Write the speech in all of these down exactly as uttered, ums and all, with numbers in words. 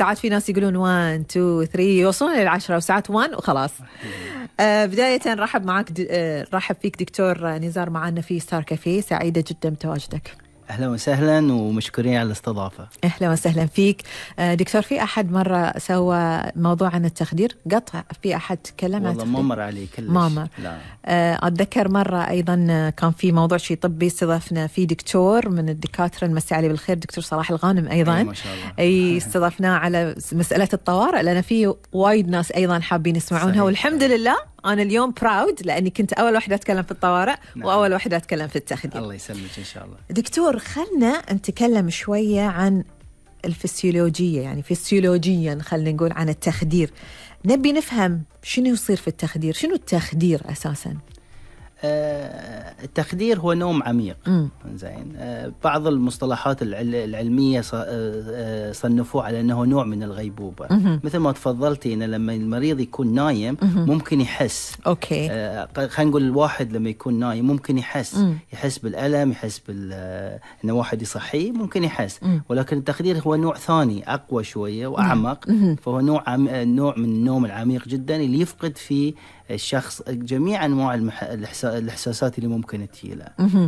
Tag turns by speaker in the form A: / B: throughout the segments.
A: ساعات في ناس يقولون واحد اثنين ثلاثة يوصلون إلى عشرة وساعات واحد وخلاص. آه بداية رحب معك د... آه رحب فيك دكتور نزار معنا في ستار كافيه. سعيدة جدا بتواجدك.
B: أهلا وسهلا ومشكورين على الاستضافة.
A: أهلا وسهلا فيك. دكتور في أحد مرة سوى موضوع عن التخدير؟ قطع في أحد تكلم عن
B: التخدير؟ والله ما مر علي كلش.
A: ما مر. أتذكر مرة أيضا كان في موضوع شيء طبي استضفنا فيه دكتور من الدكاترة، نمسي عليه بالخير، دكتور صلاح الغانم أيضا.
B: أي ما شاء الله.
A: أي استضفناه على مسألة الطوارئ، لأن في وايد ناس أيضا حابين يسمعونها. صحيح. والحمد لله أنا اليوم براود لأني كنت أول واحدة أتكلم في الطوارئ. نعم. وأول واحدة أتكلم في التخدير.
B: الله يسلمك إن شاء الله.
A: دكتور خلنا نتكلم شوية عن الفسيولوجية، يعني فسيولوجيا خلنا نقول عن التخدير. نبي نفهم شنو يصير في التخدير، شنو التخدير أساساً؟
B: آه التخدير هو نوم عميق. زين. آه بعض المصطلحات العلمية صنفوه على أنه نوع من الغيبوبة. مم. مثل ما تفضلتي أن لما المريض يكون نايم مم. ممكن يحس.
A: أوكي.
B: آه خلينا نقول الواحد لما يكون نايم ممكن يحس. مم. يحس بالألم، يحس بال أنه واحد يصحيه ممكن يحس. مم. ولكن التخدير هو نوع ثاني أقوى شوية وأعمق. مم. فهو نوع عم... نوع من النوم العميق جدا اللي يفقد فيه الشخص جميع أنواع المح... الإحساسات اللي ممكن تجيله.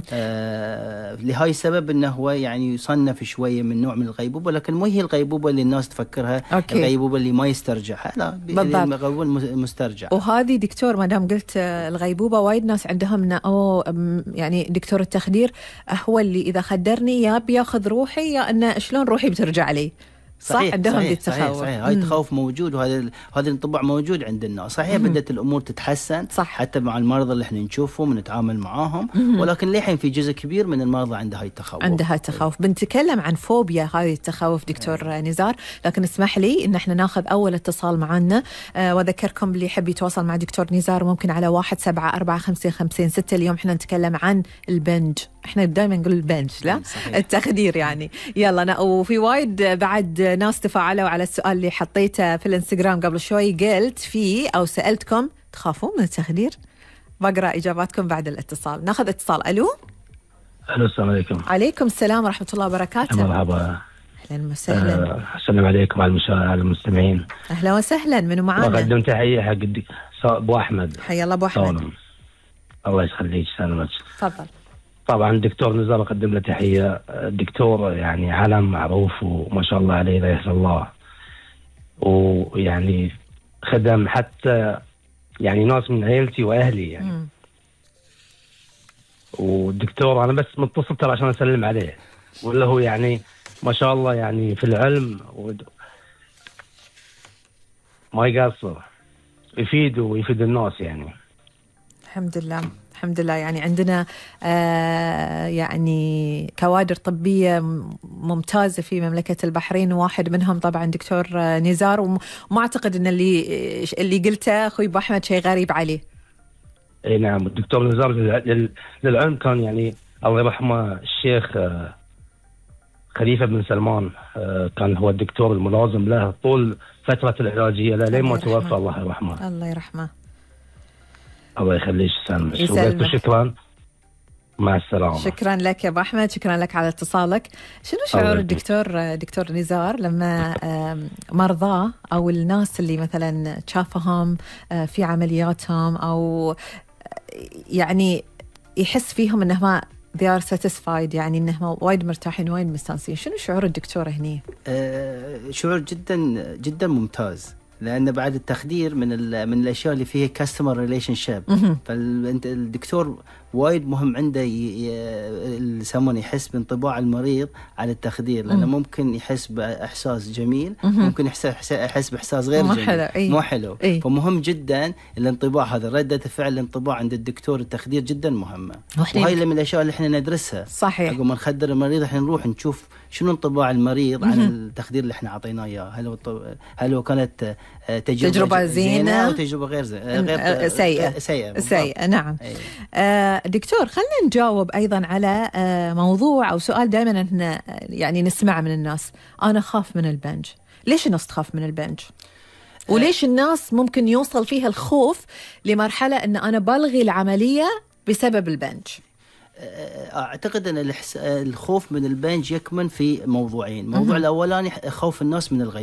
B: آه لهاي السبب أنه هو يعني يصنف شوية من نوع من الغيبوبة، لكن مو هي الغيبوبة اللي الناس تفكرها. أوكي. الغيبوبة اللي ما يسترجعها، لا، الغيبوبة المسترجع.
A: وهذه دكتور ما دام قلت الغيبوبة، وايد ناس عندهم أو يعني دكتور التخدير هو اللي إذا خدرني يا بياخذ روحي يا أنه شلون روحي بترجع لي.
B: صحيح.
A: صح عندهم
B: صحيح.
A: التخوف.
B: صحيح. صحيح. هاي التخوف موجود، وهذا هذا الانطباع موجود عند الناس. صحيح. مم. بدأت الأمور تتحسن. صح. حتى مع المرضى اللي احنا نشوفهم ونتعامل معاهم. مم. ولكن للحين في جزء كبير من المرضى عنده هاي التخوف.
A: عنده هاي التخوف. بنتكلم عن فوبيا هاي التخوف دكتور أه. نزار، لكن اسمح لي إن احنا ناخذ أول اتصال معنا. أه وذكركم اللي يحب يتواصل مع دكتور نزار ممكن على واحد سبعة أربعة خمسة خمسين ستة. اليوم احنا نتكلم عن البنج. احنا دائما نقول البنج، لا صحيح. التخدير يعني. يلا. وفي وايد بعد ناس تفاعلوا على السؤال اللي حطيته في الانستغرام قبل شوي. قلت فيه أو سألتكم تخافون من التخدير؟ بقرأ إجاباتكم بعد الاتصال. ناخذ اتصال. ألو.
C: ألو السلام عليكم.
A: عليكم السلام ورحمة الله وبركاته.
C: مرحبا.
A: أهلا وسهلا.
C: السلام عليكم على المستمعين.
A: أهلا وسهلا. منو معانا؟
C: بقدم تحية حق أبو أحمد.
A: حيا الله أبو أحمد.
C: الله يخليك. سلامتك.
A: تفضل.
C: طبعا الدكتور نزار أقدم له تحية. الدكتور يعني علم معروف وما شاء الله عليه لا يحصى الله، ويعني خدم حتى يعني ناس من عيلتي وأهلي يعني. م. والدكتور أنا بس متصل ترى عشان أسلم عليه، ولا هو يعني ما شاء الله يعني في العلم ما يقصر، يفيد ويفيد الناس يعني.
A: الحمد لله. الحمد لله. يعني عندنا آه يعني كوادر طبية ممتازة في مملكة البحرين، وواحد منهم طبعا دكتور نزار. وما أعتقد أن اللي اللي قلته أخوي أبو أحمد شيء غريب عليه.
C: أي نعم. الدكتور نزار للعلم كان يعني الله يرحمه الشيخ خليفة بن سلمان كان هو الدكتور الملازم له طول فترة العلاجية له لين ما توفى الله يرحمه.
A: الله يرحمه.
C: الله يخليك. سلامك. شكرا. مع السلامة.
A: شكرا لك يا أبو أحمد. شكرا لك على اتصالك. شنو شعور الدكتور دكتور نزار لما مرضى أو الناس اللي مثلا شافهم في عملياتهم أو يعني يحس فيهم إنه ما they are satisfied، يعني إنهم وايد مرتاحين وايد مستانسين؟ شنو شعور الدكتور هني؟
B: أه شعور جدا جدا ممتاز، لأن بعد التخدير من من الأشياء اللي فيها customer relationship. فأنت الدكتور وايد مهم عنده يسمونه يحس بانطباع المريض على التخدير، لأنه ممكن يحس بإحساس جميل، ممكن يحس يحس بإحساس غير جميل
A: حلو. أي.
B: مو حلو. أي. فمهم جدا الانطباع هذا، ردة فعل الانطباع عند الدكتور التخدير جدا مهمة، وهي من الأشياء اللي احنا ندرسها.
A: صحيح.
B: قبل ما نخدر المريض احنا نروح نشوف شنو انطباع المريض عن التخدير اللي احنا عطيناه اياه، هل هو هل هو كانت تجربة,
A: تجربة زينة
B: أو تجربة غير زينة غير
A: سيئة
B: سيئة
A: سيئة. نعم. آه دكتور خلينا نجاوب أيضا على آه موضوع أو سؤال دائما احنا يعني نسمع من الناس. أنا خاف من البنج. ليش الناس تخاف من البنج؟ وليش الناس ممكن يوصل فيها الخوف لمرحلة أن أنا بلغي العملية بسبب البنج؟
B: أعتقد أن الخوف من البنج يكمن في موضوعين. موضوع الأولاني خوف الناس من الغيبوبة.